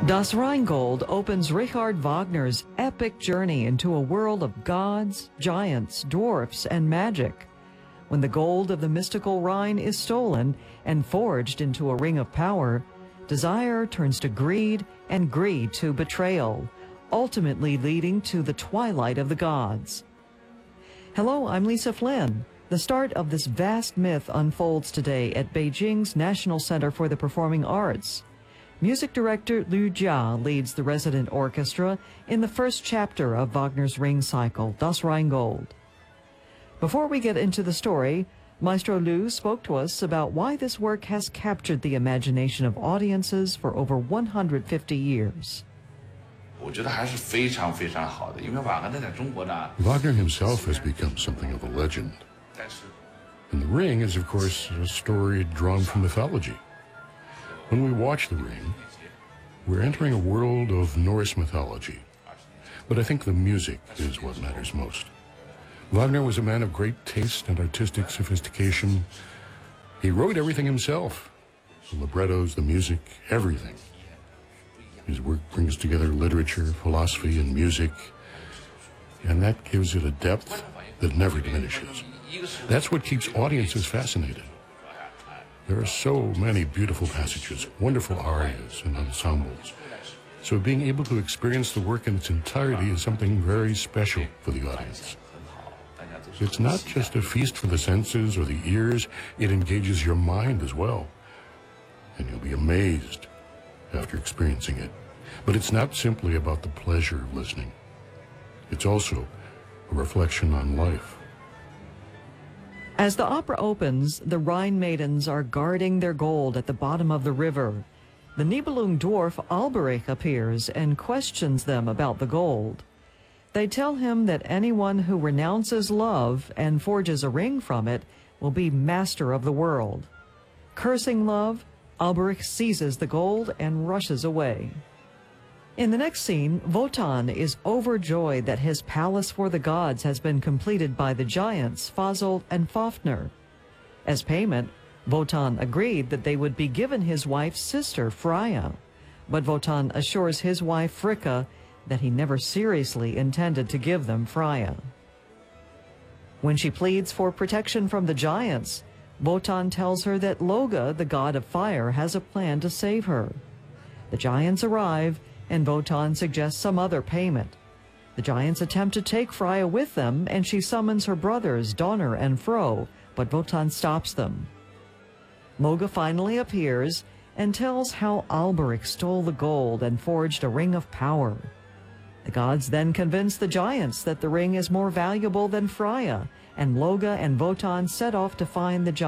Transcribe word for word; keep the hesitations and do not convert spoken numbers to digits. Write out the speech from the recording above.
Das Rheingold opens Richard Wagner's epic journey into a world of gods, giants, dwarfs, and magic. When the gold of the mystical Rhine is stolen and forged into a ring of power, desire turns to greed and greed to betrayal, ultimately leading to the twilight of the gods. Hello, I'm Lisa Flynn. The start of this vast myth unfolds today at Beijing's National Center for the Performing Arts. Music director Liu Jia leads the resident orchestra in the first chapter of Wagner's Ring cycle, Das Rheingold. Before we get into the story, Maestro Liu spoke to us about why this work has captured the imagination of audiences for over one hundred fifty years. Wagner himself has become something of a legend. And The Ring is, of course, a story drawn from mythology. When we watch The Ring, we're entering a world of Norse mythology. But I think the music is what matters most. Wagner was a man of great taste and artistic sophistication. He wrote everything himself. The librettos, the music, everything. His work brings together literature, philosophy, and music, and that gives it a depth that never diminishes. That's what keeps audiences fascinated. There are so many beautiful passages, wonderful arias and ensembles. So being able to experience the work in its entirety is something very special for the audience. It's not just a feast for the senses or the ears, it engages your mind as well. And you'll be amazed after experiencing it. But it's not simply about the pleasure of listening. It's also a reflection on life. As the opera opens, the Rhine maidens are guarding their gold at the bottom of the river. The Nibelung dwarf Alberich appears and questions them about the gold. They tell him that anyone who renounces love and forges a ring from it will be master of the world. Cursing love, Alberich seizes the gold and rushes away. In the next scene, Wotan is overjoyed that his palace for the gods has been completed by the giants Fasolt and Fafnir. As payment, Wotan agreed that they would be given his wife's sister, Freya. But Wotan assures his wife, Fricka, that he never seriously intended to give them Freya. When she pleads for protection from the giants, Wotan tells her that Loga, the god of fire, has a plan to save her. The giants arrive, and Wotan suggests some other payment. The giants attempt to take Freya with them, and she summons her brothers, Donner and Fro, but Wotan stops them. Loga finally appears and tells how Alberich stole the gold and forged a ring of power. The gods then convince the giants that the ring is more valuable than Freya, and Loga and Wotan set off to find the giants.